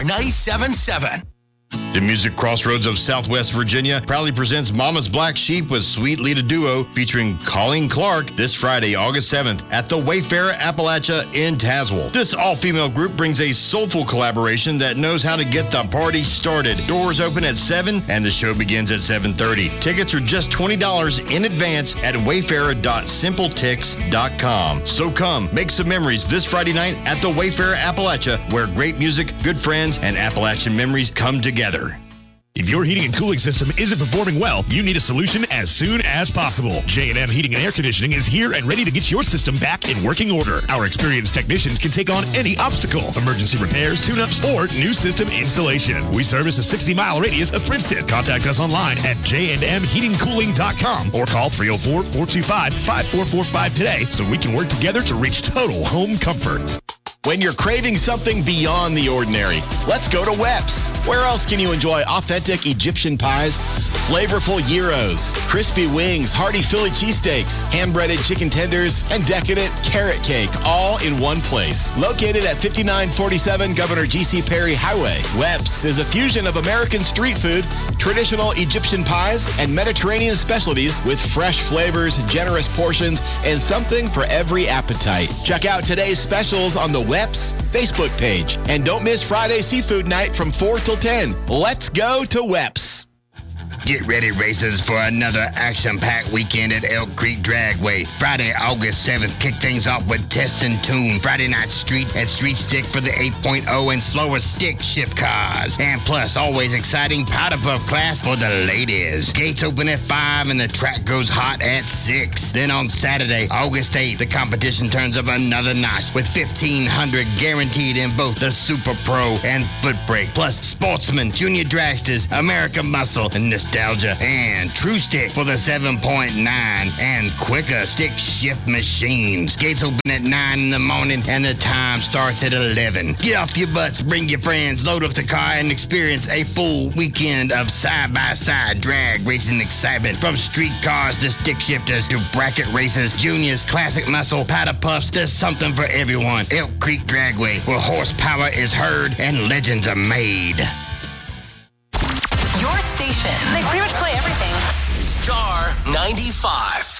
97.7. The Music Crossroads of Southwest Virginia proudly presents Mama's Black Sheep with Sweet Lita Duo featuring Colleen Clark this Friday, August 7th at the Wayfarer Appalachia in Tazewell. This all-female group brings a soulful collaboration that knows how to get the party started. Doors open at 7 and the show begins at 7:30. Tickets are just $20 in advance at wayfarer.simpletix.com. So come, make some memories this Friday night at the Wayfarer Appalachia, where great music, good friends, and Appalachian memories come together. If your heating and cooling system isn't performing well, you need a solution as soon as possible. J&M Heating and Air Conditioning is here and ready to get your system back in working order. Our experienced technicians can take on any obstacle, emergency repairs, tune-ups, or new system installation. We service a 60-mile radius of Princeton. Contact us online at jndmheatingcooling.com or call 304-425-5445 today so we can work together to reach total home comfort. When you're craving something beyond the ordinary, let's go to Weps. Where else can you enjoy authentic Egyptian pies, flavorful gyros, crispy wings, hearty Philly cheesesteaks, hand-breaded chicken tenders, and decadent carrot cake, all in one place? Located at 5947 Governor G.C. Perry Highway, Weps is a fusion of American street food, traditional Egyptian pies, and Mediterranean specialties with fresh flavors, generous portions, and something for every appetite. Check out today's specials on the Weps Facebook page. And don't miss Friday seafood night from 4 till 10. Let's go to Weps. Get ready, racers, for another action-packed weekend at Elk Creek Dragway. Friday, August 7th, kick things off with Test and Tune. Friday Night Street at Street Stick for the 8.0 and slower stick shift cars. And plus, always exciting powder puff class for the ladies. Gates open at 5 and the track goes hot at 6. Then on Saturday, August 8th, the competition turns up another notch with 1,500 guaranteed in both the Super Pro and Foot Brake. Plus, Sportsman, Junior Dragsters, American Muscle, and Nostalgia, and True Stick for the 7.9 and quicker stick shift machines. Gates open at 9 in the morning and the time starts at 11. Get off your butts, bring your friends, load up the car, and experience a full weekend of side-by-side drag racing excitement. From street cars to stick shifters to bracket races, juniors, classic muscle, powder puffs, there's something for everyone. Elk Creek Dragway, where horsepower is heard and legends are made. Your station. They pretty much play everything. Star 95.